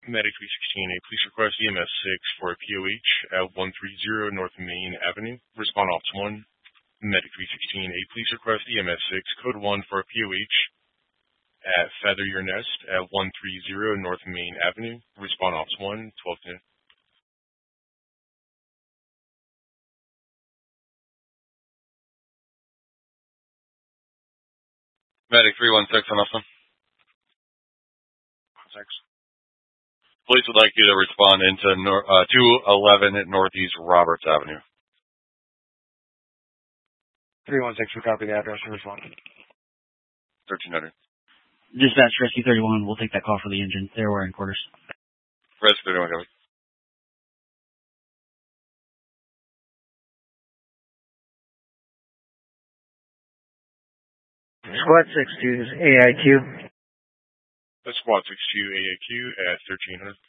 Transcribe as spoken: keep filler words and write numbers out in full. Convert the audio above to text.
Medic three sixteen, a police request E M S six for a P O H at one thirty North Main Avenue. Respond off to one. Medic three sixteen, a police request E M S six, code one for a P O H at Feather Your Nest at one thirty North Main Avenue. Respond off to one, twelve ten. Medic three one six on Austin. Six. Police would like you to respond into nor- uh, two eleven Northeast Roberts Avenue. three one six, we copy the address and respond. thirteen hundred. Dispatch, Rescue thirty-one, we'll take that call for the engine. They're wearing quarters. Rescue thirty-one, copy. Squad six two is A I Q. That's Squad six two A A Q at thirteen hundred.